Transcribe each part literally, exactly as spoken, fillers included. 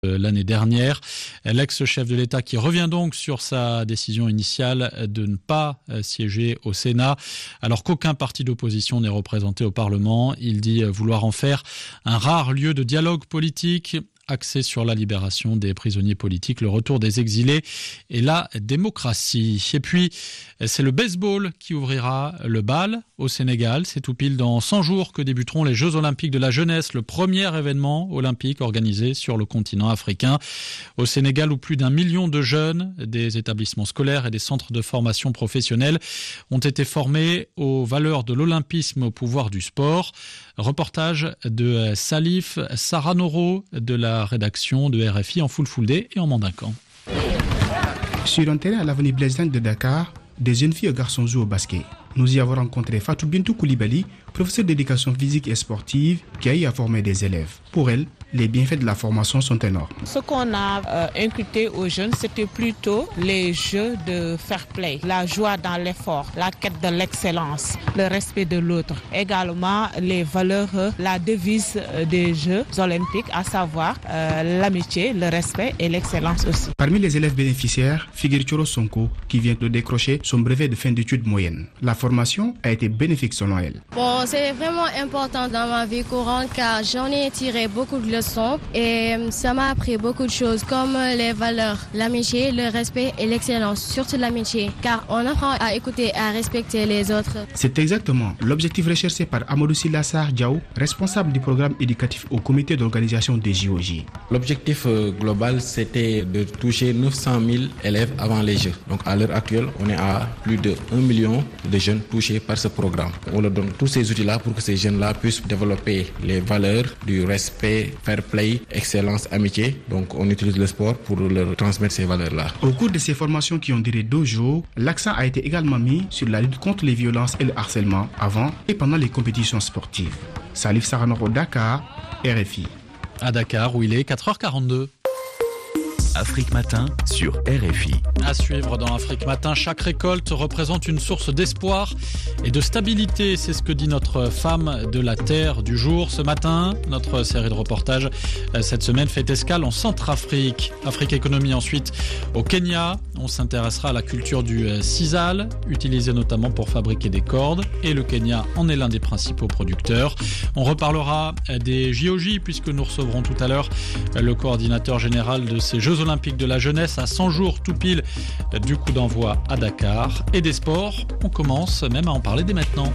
l'année dernière. L'ex-chef de l'État qui revient donc sur sa décision initiale de ne pas siéger au Sénat, alors qu'aucun parti d'opposition n'est représenté au Parlement. Il dit vouloir en faire un rare lieu de dialogue politique axé sur la libération des prisonniers politiques, le retour des exilés et la démocratie. Et puis, c'est le baseball qui ouvrira le bal au Sénégal. C'est tout pile dans cent jours que débuteront les Jeux Olympiques de la jeunesse, le premier événement olympique organisé sur le continent africain. Au Sénégal, où plus d'un million de jeunes des établissements scolaires et des centres de formation professionnelle ont été formés aux valeurs de l'olympisme au pouvoir du sport. Reportage de Salif Saranoro de la rédaction de R F I en Fulfulde et en Mandinkan. Sur un terrain à l'avenue Blaise Diagne de Dakar, des jeunes filles et garçons jouent au basket. Nous y avons rencontré Fatou Bintou Koulibaly, professeur d'éducation physique et sportive, qui a eu à former des élèves. Pour elle, les bienfaits de la formation sont énormes. Ce qu'on a euh, inculqué aux jeunes, c'était plutôt les jeux de fair play, la joie dans l'effort, la quête de l'excellence, le respect de l'autre. Également, les valeurs, la devise des Jeux olympiques, à savoir euh, l'amitié, le respect et l'excellence aussi. Parmi les élèves bénéficiaires, figure Choro Sonko, qui vient de décrocher son brevet de fin d'études moyenne. La formation a été bénéfique selon elle. Bon, c'est vraiment important dans ma vie courante car j'en ai tiré beaucoup de leçons et ça m'a appris beaucoup de choses comme les valeurs, l'amitié, le respect et l'excellence, surtout l'amitié car on apprend à écouter et à respecter les autres. C'est exactement l'objectif recherché par Amadou Silassar Diaw, responsable du programme éducatif au comité d'organisation des J O J. L'objectif global, c'était de toucher neuf cent mille élèves avant les Jeux. Donc à l'heure actuelle, on est à plus de un million de jeunes touchés par ce programme. On leur donne tous ces outils-là pour que ces jeunes-là puissent développer les valeurs du respect, fair play, excellence, amitié. Donc on utilise le sport pour leur transmettre ces valeurs-là. Au cours de ces formations qui ont duré deux jours, l'accent a été également mis sur la lutte contre les violences et le harcèlement avant et pendant les compétitions sportives. Salif Saranoro, Dakar, R F I. À Dakar, où il est quatre heures quarante-deux. Afrique Matin sur R F I. À suivre dans Afrique Matin, chaque récolte représente une source d'espoir et de stabilité. C'est ce que dit notre femme de la terre du jour. Ce matin, notre série de reportages cette semaine fait escale en Centrafrique. Afrique Économie ensuite au Kenya. On s'intéressera à la culture du sisal, utilisé notamment pour fabriquer des cordes. Et le Kenya en est l'un des principaux producteurs. On reparlera des J O J puisque nous recevrons tout à l'heure le coordinateur général de ces Jeux Olympiques de la jeunesse à cent jours tout pile du coup d'envoi à Dakar. Et des sports, on commence même à en parler dès maintenant.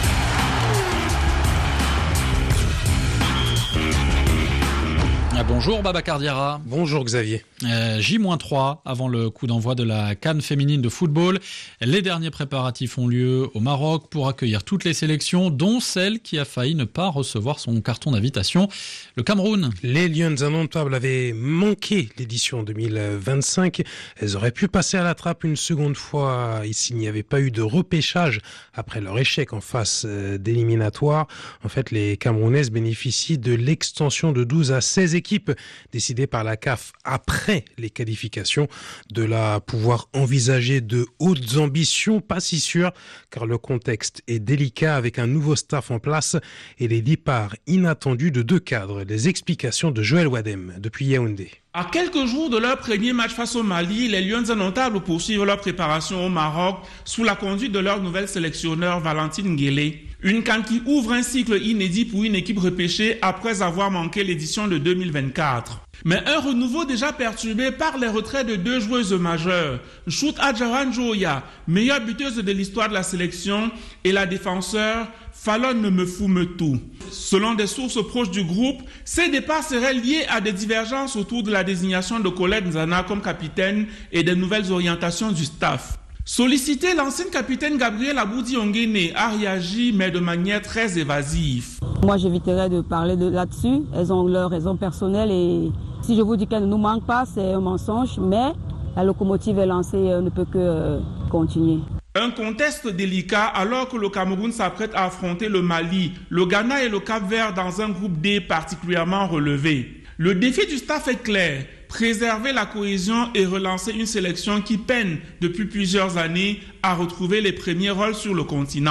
Ah, bonjour Babacar Diarra. Bonjour Xavier. Euh, J trois avant le coup d'envoi de la CAN féminine de football. Les derniers préparatifs ont lieu au Maroc pour accueillir toutes les sélections, dont celle qui a failli ne pas recevoir son carton d'invitation, le Cameroun. Les Lions indomptables avaient manqué l'édition deux mille vingt-cinq. Elles auraient pu passer à la trappe une seconde fois s'il n'y avait pas eu de repêchage après leur échec en phase d'éliminatoire. En fait, les Camerounaises bénéficient de l'extension de douze à seize équipes décidée par la C A F après les qualifications. De là pouvoir envisager de hautes ambitions, pas si sûr, car le contexte est délicat avec un nouveau staff en place et les départs inattendus de deux cadres. Les explications de Joël Wadem depuis Yaoundé. À quelques jours de leur premier match face au Mali, les Lions indomptables poursuivent leur préparation au Maroc sous la conduite de leur nouvelle sélectionneur Valentine Nguélé. Une CAN qui ouvre un cycle inédit pour une équipe repêchée après avoir manqué l'édition de deux mille vingt-quatre. Mais un renouveau déjà perturbé par les retraits de deux joueuses majeures, Chout Adjaran Joya, meilleure buteuse de l'histoire de la sélection, et la défenseur Fallon Mefumetu. Selon des sources proches du groupe, ces départs seraient liés à des divergences autour de la désignation de Colette Nzana comme capitaine et des nouvelles orientations du staff. Sollicité, l'ancienne capitaine Gabrielle Aboudi Ongene a réagi, mais de manière très évasive. Moi, j'éviterais de parler de là-dessus. Elles ont leurs raisons personnelles et si je vous dis qu'elles ne nous manquent pas, c'est un mensonge, mais la locomotive est lancée et on ne peut que euh, continuer. Un contexte délicat alors que le Cameroun s'apprête à affronter le Mali, le Ghana et le Cap-Vert dans un groupe D particulièrement relevé. Le défi du staff est clair. Préserver la cohésion et relancer une sélection qui peine depuis plusieurs années à retrouver les premiers rôles sur le continent.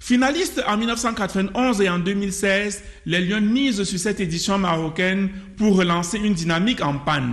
Finalistes en mille neuf cent quatre-vingt-onze et en deux mille seize, les Lions misent sur cette édition marocaine pour relancer une dynamique en panne.